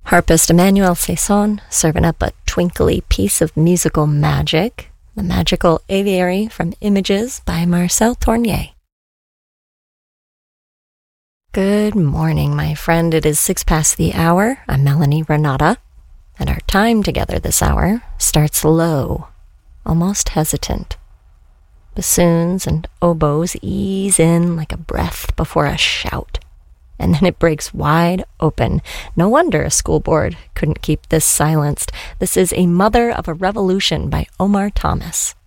Harpist Emmanuel Saison serving up a twinkly piece of musical magic, the magical aviary from Images by Marcel Tournier. Good morning, my friend. It is 6 past the hour. I'm Melanie Renata, and our time together this hour starts low, almost hesitant. Bassoons and oboes ease in like a breath before a shout, and then it breaks wide open. No wonder a school board couldn't keep this silenced. This is A Mother of a Revolution by Omar Thomas.